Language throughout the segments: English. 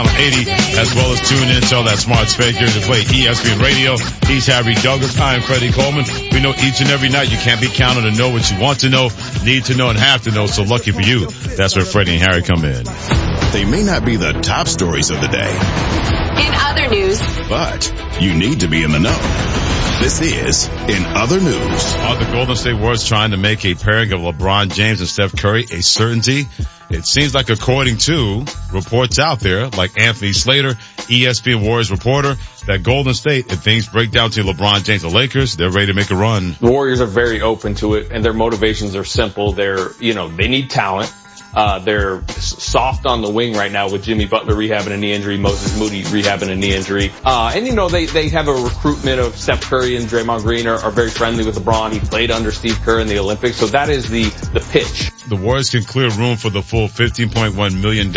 80, as well as tune in, tell that smart speaker to play ESPN Radio. He's Harry Douglas. I am Freddie Coleman. We know each and every night you can't be counted to know what you want to know, need to know, and have to know. So lucky for you, that's where Freddie and Harry come in. They may not be the top stories of the day. In other news. But you need to be in the know. This is In Other News. Are the Golden State Warriors trying to make a pairing of LeBron James and Steph Curry a certainty? It seems like, according to reports out there, like Anthony Slater, ESPN Warriors reporter, that Golden State, if things break down to LeBron James and Lakers, they're ready to make a run. The Warriors are very open to it, and their motivations are simple. They need talent. They're soft on the wing right now with Jimmy Butler rehabbing a knee injury, Moses Moody rehabbing a knee injury. They have a recruitment of Steph Curry and Draymond Green are very friendly with LeBron. He played under Steve Kerr in the Olympics. So that is the pitch. The Warriors can clear room for the full $15.1 million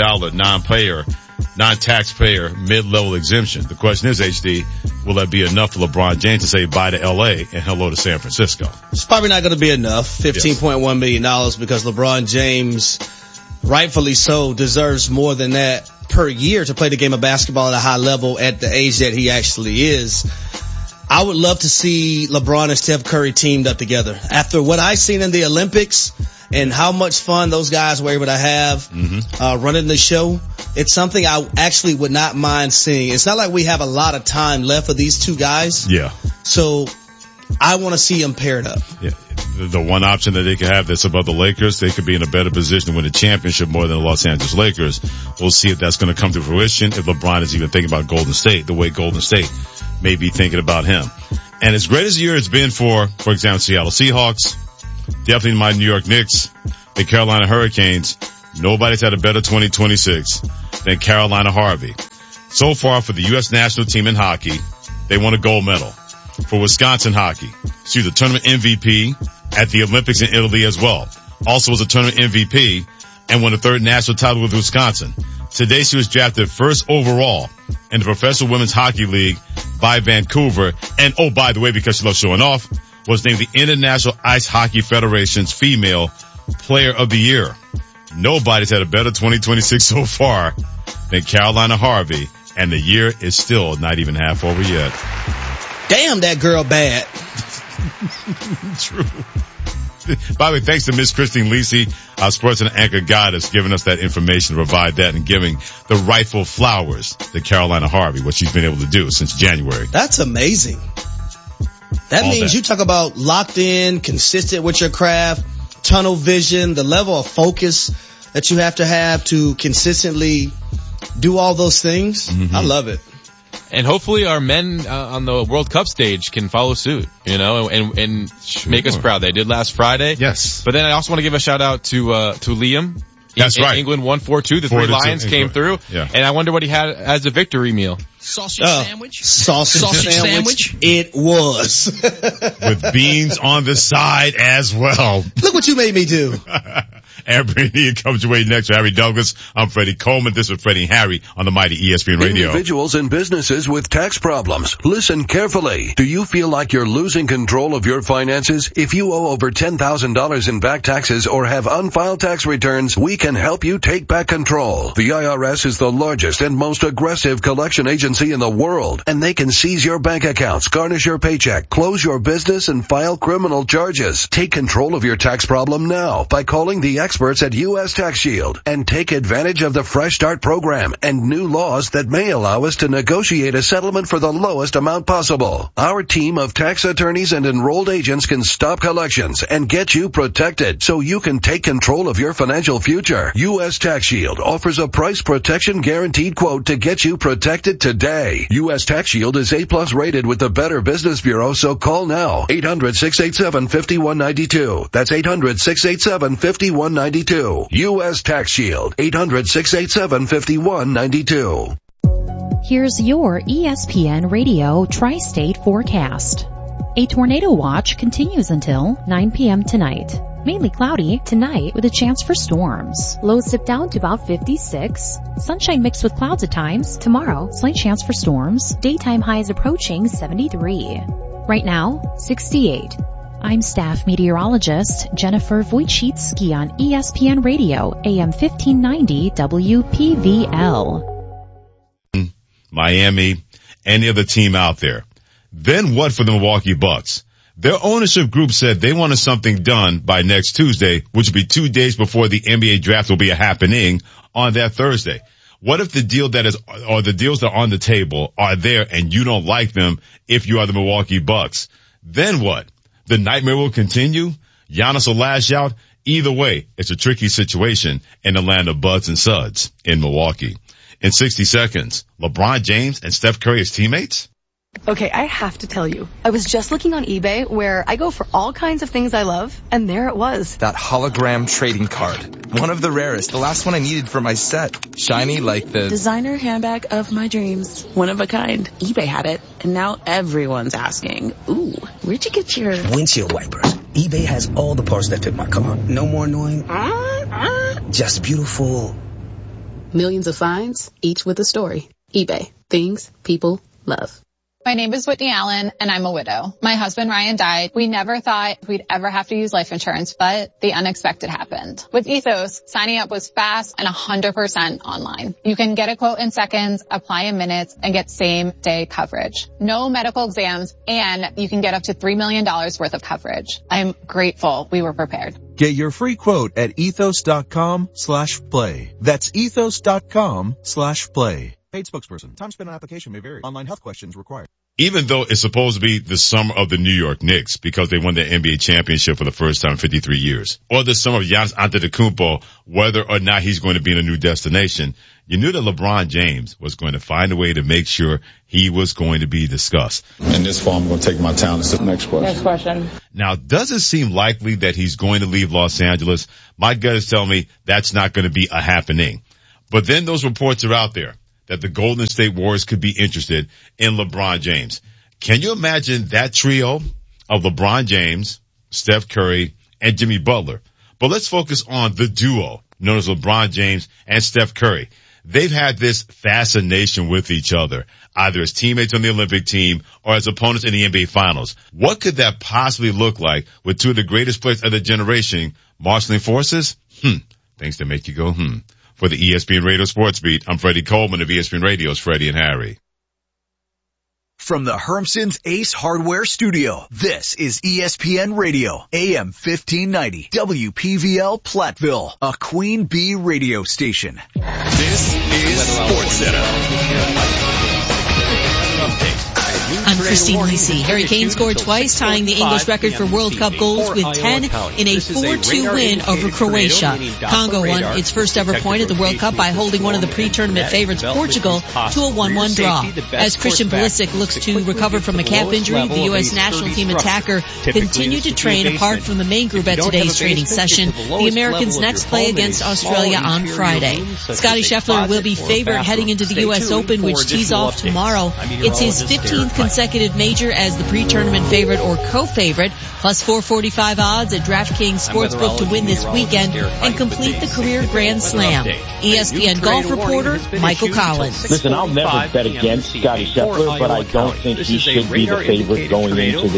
non-taxpayer mid-level exemption. The question is, HD, will that be enough for LeBron James to say bye to LA and hello to San Francisco? It's probably not going to be enough, $15.1 million, because LeBron James, rightfully so, deserves more than that per year to play the game of basketball at a high level at the age that he actually is. I would love to see LeBron and Steph Curry teamed up together. After what I've seen in the Olympics and how much fun those guys were able to have running the show, it's something I actually would not mind seeing. It's not like we have a lot of time left for these two guys. Yeah. So I want to see them paired up. Yeah. The one option that they could have that's above the Lakers, they could be in a better position to win a championship more than the Los Angeles Lakers. We'll see if that's going to come to fruition, if LeBron is even thinking about Golden State the way Golden State may be thinking about him. And as great as the year has been for example, Seattle Seahawks, definitely my New York Knicks, the Carolina Hurricanes, nobody's had a better 2026 than Carolina Harvey. So far for the U.S. national team in hockey, they won a gold medal. For Wisconsin hockey, she was a tournament MVP at the Olympics in Italy as well. Also was a tournament MVP and won the third national title with Wisconsin. Today she was drafted first overall in the Professional Women's Hockey League by Vancouver. And oh, by the way, because she loves showing off, was named the International Ice Hockey Federation's Female Player of the Year. Nobody's had a better 2026 so far than Carolina Harvey, and the year is still not even half over yet. Damn, that girl bad. True. By the way, thanks to Miss Christine Lisi, our sports and anchor goddess, giving us that information to provide that and giving the rightful flowers to Carolina Harvey, what she's been able to do since January. That's amazing. That means you talk about locked in, consistent with your craft, tunnel vision, the level of focus that you have to consistently do all those things. Mm-hmm. I love it. And hopefully our men on the World Cup stage can follow suit, and make us proud. They did last Friday. Yes. But then I also want to give a shout out to Liam. That's right. England won 4-2. The three Lions came through. Yeah. And I wonder what he had as a victory meal. Sausage sandwich? Sausage sandwich? It was. With beans on the side as well. Look what you made me do. Everybody comes your way next. Harry Douglas. I'm Freddie Coleman. This is Freddie and Harry on the mighty ESPN Radio. Individuals and businesses with tax problems. Listen carefully. Do you feel like you're losing control of your finances? If you owe over $10,000 in back taxes or have unfiled tax returns, we can help you take back control. The IRS is the largest and most aggressive collection agency in the world, and they can seize your bank accounts, garnish your paycheck, close your business, and file criminal charges. Take control of your tax problem now by calling the experts at U.S. Tax Shield and take advantage of the Fresh Start program and new laws that may allow us to negotiate a settlement for the lowest amount possible. Our team of tax attorneys and enrolled agents can stop collections and get you protected so you can take control of your financial future. U.S. Tax Shield offers a price protection guaranteed quote to get you protected today. U.S. Tax Shield is A+ rated with the Better Business Bureau, so call now. 800-687-5192. That's 800-687-5192. U.S. Tax Shield. 800-687-5192. Here's your ESPN Radio Tri-State forecast. A tornado watch continues until 9 p.m. tonight. Mainly cloudy tonight with a chance for storms. Lows dip down to about 56. Sunshine mixed with clouds at times. Tomorrow, slight chance for storms. Daytime highs approaching 73. Right now, 68. I'm staff meteorologist Jennifer Wojcicki on ESPN Radio, AM 1590 WPVL. Miami, any other team out there. Then what for the Milwaukee Bucks? Their ownership group said they wanted something done by next Tuesday, which would be 2 days before the NBA draft will be happening on that Thursday. What if the deal that is, or the deals that are on the table are there and you don't like them if you are the Milwaukee Bucks? Then what? The nightmare will continue? Giannis will lash out? Either way, it's a tricky situation in the land of buds and suds in Milwaukee. In 60 seconds, LeBron James and Steph Curry as teammates? Okay, I have to tell you, I was just looking on eBay where I go for all kinds of things I love, and there it was. That hologram trading card. One of the rarest, the last one I needed for my set. Shiny like the designer handbag of my dreams. One of a kind. eBay had it, and now everyone's asking, ooh, where'd you get your windshield wipers? eBay has all the parts that fit my car. No more annoying. Just beautiful. Millions of finds, each with a story. eBay. Things people love. My name is Whitney Allen, and I'm a widow. My husband Ryan died. We never thought we'd ever have to use life insurance, but the unexpected happened. With Ethos, signing up was fast and 100% online. You can get a quote in seconds, apply in minutes, and get same-day coverage. No medical exams, and you can get up to $3 million worth of coverage. I'm grateful we were prepared. Get your free quote at ethos.com/play. That's ethos.com/play. Paid spokesperson. Time spent on application may vary. Online health questions required. Even though it's supposed to be the summer of the New York Knicks because they won the NBA championship for the first time in 53 years, or the summer of Giannis Antetokounmpo, whether or not he's going to be in a new destination, you knew that LeBron James was going to find a way to make sure he was going to be discussed. And this fall, I'm going to take my talents to the next question. Next question. Now, does it seem likely that he's going to leave Los Angeles? My gut is telling me that's not going to be a happening. But then those reports are out there that the Golden State Warriors could be interested in LeBron James. Can you imagine that trio of LeBron James, Steph Curry, and Jimmy Butler? But let's focus on the duo known as LeBron James and Steph Curry. They've had this fascination with each other, either as teammates on the Olympic team or as opponents in the NBA Finals. What could that possibly look like with two of the greatest players of the generation marshaling forces? Things that make you go, For the ESPN Radio Sports Beat, I'm Freddie Coleman of ESPN Radio's Freddie and Harry. From the Hermson's Ace Hardware Studio, this is ESPN Radio, AM 1590, WPVL Platteville, a Queen Bee radio station. This is Sports Center. I'm Christine Lisi. Harry Kane scored twice, tying the English record for World Cup goals with 10 in a 4-2 win over Croatia. Congo won its first ever point at the World Cup by holding one of the pre-tournament favorites, Portugal, to a 1-1 draw. As Christian Pulisic looks to recover from a calf injury, the U.S. national team attacker continued to train apart from the main group at today's training session. The Americans next play against Australia on Friday. Scottie Scheffler will be favored heading into the U.S. Open, which tees off tomorrow. It's his 15th consecutive major as the pre-tournament favorite or co-favorite, plus 445 odds at DraftKings Sportsbook to win this weekend and complete the career Grand Slam. ESPN golf reporter Michael Collins. Listen, I'll never bet against Scottie Scheffler, but I don't think he should be the favorite going into